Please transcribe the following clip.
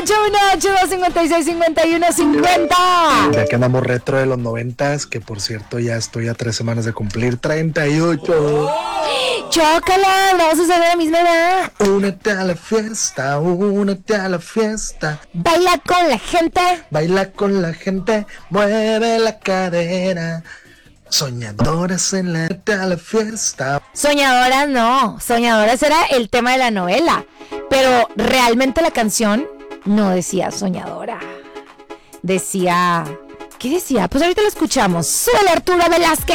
8182565150. Ya que andamos retro de los 90s, que por cierto ya estoy a 3 semanas de cumplir 38. Chócala, vamos a ser de la misma edad. Únete a la fiesta, únete a la fiesta. Baila con la gente. Baila con la gente, mueve la cadera. Soñadoras en la a la fiesta. Soñadoras no, Soñadoras era el tema de la novela, pero realmente la canción no decía soñadora. Decía, ¿qué decía? Pues ahorita lo escuchamos. Sube Arturo Velázquez.